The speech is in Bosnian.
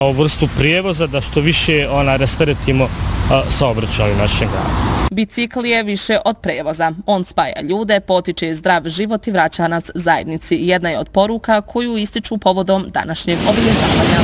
vrstu prijevoza da što više rasteretimo saobraćaj u našem gradu. Bicikl je više od prevoza. On spaja ljude, potiče zdrav život i vraća nas zajednici. Jedna je od poruka koju ističu povodom današnjeg obilježavanja.